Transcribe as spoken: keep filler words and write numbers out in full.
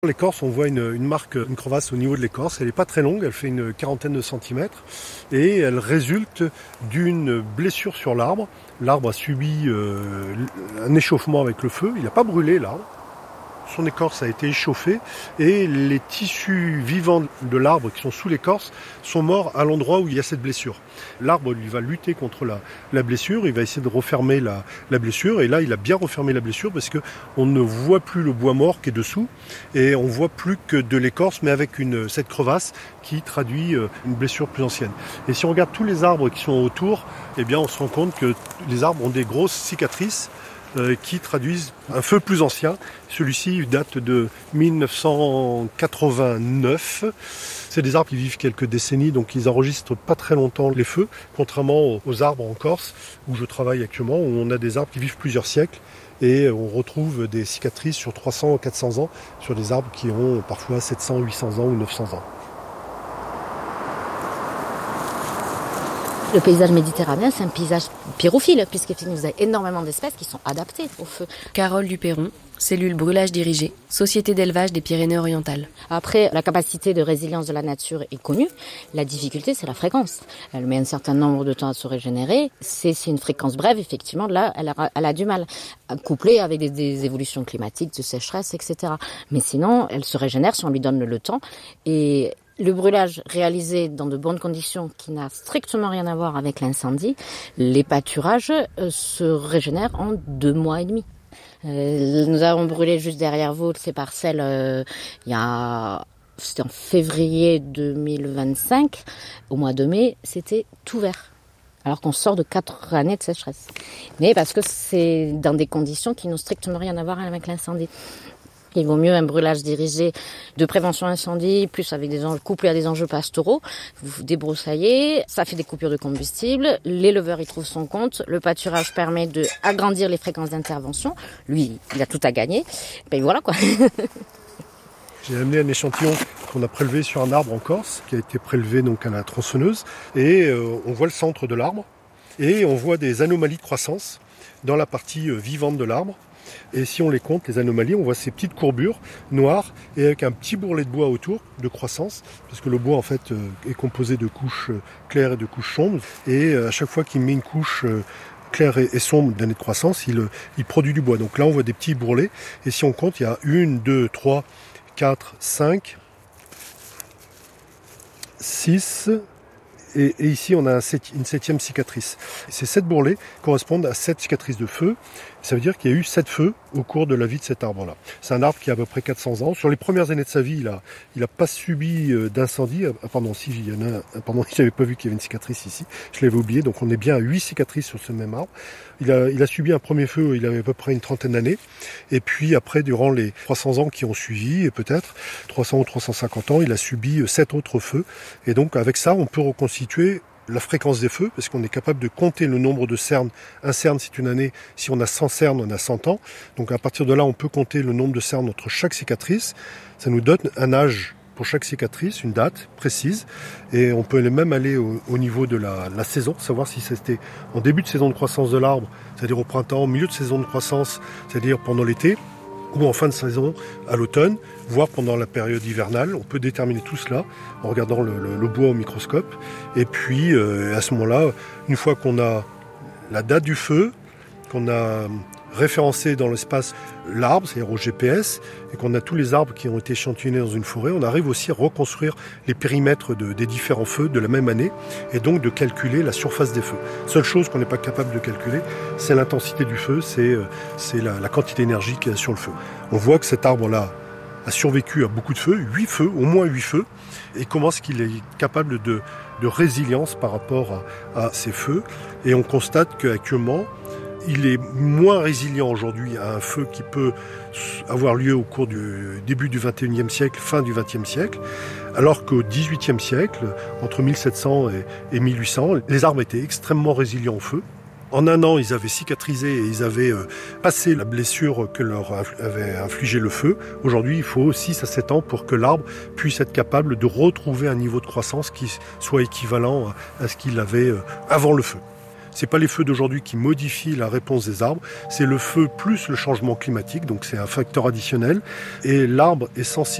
L'écorce, on voit une, une marque, une crevasse au niveau de l'écorce. Elle n'est pas très longue, elle fait une quarantaine de centimètres et elle résulte d'une blessure sur l'arbre. L'arbre a subi euh, un échauffement avec le feu, il n'a pas brûlé l'arbre. Son écorce a été échauffée et les tissus vivants de l'arbre qui sont sous l'écorce sont morts à l'endroit où il y a cette blessure. L'arbre lui va lutter contre la, la blessure, il va essayer de refermer la, la blessure et là il a bien refermé la blessure parce qu'on ne voit plus le bois mort qui est dessous et on voit plus que de l'écorce mais avec une, cette crevasse qui traduit une blessure plus ancienne. Et si on regarde tous les arbres qui sont autour, eh bien on se rend compte que les arbres ont des grosses cicatrices qui traduisent un feu plus ancien. Celui-ci date de mille neuf cent quatre-vingt-neuf. C'est des arbres qui vivent quelques décennies, donc ils enregistrent pas très longtemps les feux, contrairement aux arbres en Corse, où je travaille actuellement, où on a des arbres qui vivent plusieurs siècles, et on retrouve des cicatrices sur trois cents à quatre cents ans, sur des arbres qui ont parfois sept cents, huit cents ans ou neuf cents ans. Le paysage méditerranéen, c'est un paysage pyrophile, puisque vous avez énormément d'espèces qui sont adaptées au feu. Carole Duperron, cellule brûlage dirigé, société d'élevage des Pyrénées-Orientales. Après, la capacité de résilience de la nature est connue. La difficulté, c'est la fréquence. Elle met un certain nombre de temps à se régénérer. C'est, c'est une fréquence brève, effectivement. Là, elle a, elle a du mal, couplée avec des, des évolutions climatiques, de sécheresse, et cetera. Mais sinon, elle se régénère si on lui donne le temps. Et le brûlage réalisé dans de bonnes conditions qui n'a strictement rien à voir avec l'incendie, les pâturages euh, se régénèrent en deux mois et demi. Euh, nous avons brûlé juste derrière vous ces parcelles euh, il y a, c'était en février deux mille vingt-cinq. Au mois de mai, c'était tout vert. Alors qu'on sort de quatre années de sécheresse. Mais parce que c'est dans des conditions qui n'ont strictement rien à voir avec l'incendie. Il vaut mieux un brûlage dirigé de prévention incendie, plus avec des enjeux, couplé à des enjeux pastoraux. Vous débroussaillez, ça fait des coupures de combustible, l'éleveur y trouve son compte, le pâturage permet de agrandir les fréquences d'intervention. Lui, il a tout à gagner. Ben voilà quoi. J'ai amené un échantillon qu'on a prélevé sur un arbre en Corse, qui a été prélevé donc à la tronçonneuse, et euh, on voit le centre de l'arbre, et on voit des anomalies de croissance dans la partie euh, vivante de l'arbre. Et si on les compte, les anomalies, on voit ces petites courbures noires et avec un petit bourrelet de bois autour de croissance, parce que le bois en fait est composé de couches claires et de couches sombres. Et à chaque fois qu'il met une couche claire et sombre d'année de croissance, il, il produit du bois. Donc là, on voit des petits bourrelets. Et si on compte, il y a une, deux, trois, quatre, cinq, six. Et, et ici, on a un sept, une septième cicatrice. Et ces sept bourrelets correspondent à sept cicatrices de feu. Ça veut dire qu'il y a eu sept feux au cours de la vie de cet arbre-là. C'est un arbre qui a à peu près quatre cents ans. Sur les premières années de sa vie, il a, il a pas subi d'incendie. Ah, pardon, si, il y en a un, pardon, je n'avais pas vu qu'il y avait une cicatrice ici. Je l'avais oublié. Donc, on est bien à huit cicatrices sur ce même arbre. Il a, il a subi un premier feu, il avait à peu près une trentaine d'années. Et puis, après, durant les trois cents ans qui ont suivi, et peut-être trois cents ou trois cent cinquante ans, il a subi sept autres feux. Et donc, avec ça, on peut reconstituer la fréquence des feux, parce qu'on est capable de compter le nombre de cernes. Un cerne, c'est une année. Si on a cent cernes, on a cent ans. Donc à partir de là, on peut compter le nombre de cernes entre chaque cicatrice. Ça nous donne un âge pour chaque cicatrice, une date précise. Et on peut même aller au, au niveau de la, la saison, savoir si c'était en début de saison de croissance de l'arbre, c'est-à-dire au printemps, au milieu de saison de croissance, c'est-à-dire pendant l'été, ou en fin de saison à l'automne, voire pendant la période hivernale. On peut déterminer tout cela en regardant le, le, le bois au microscope. Et puis, euh, à ce moment-là, une fois qu'on a la date du feu, qu'on a référencé dans l'espace l'arbre, c'est-à-dire au G P S, et qu'on a tous les arbres qui ont été échantillonnés dans une forêt, on arrive aussi à reconstruire les périmètres de, des différents feux de la même année, et donc de calculer la surface des feux. Seule chose qu'on n'est pas capable de calculer, c'est l'intensité du feu, c'est, c'est la, la quantité d'énergie qu'il y a sur le feu. On voit que cet arbre-là a survécu à beaucoup de feux, huit feux, au moins huit feux, et comment est-ce qu'il est capable de, de résilience par rapport à, à ces feux. Et on constate qu'actuellement, il est moins résilient aujourd'hui à un feu qui peut avoir lieu au cours du début du vingt et unième siècle, fin du vingtième siècle, alors qu'au dix-huitième siècle, entre mille sept cents et, et mille huit cents, les arbres étaient extrêmement résilients au feu. En un an, ils avaient cicatrisé et ils avaient euh, passé la blessure que leur avait infligé le feu. Aujourd'hui, il faut six à sept ans pour que l'arbre puisse être capable de retrouver un niveau de croissance qui soit équivalent à ce qu'il avait euh, avant le feu. C'est pas les feux d'aujourd'hui qui modifient la réponse des arbres, c'est le feu plus le changement climatique, donc c'est un facteur additionnel. Et l'arbre est sensible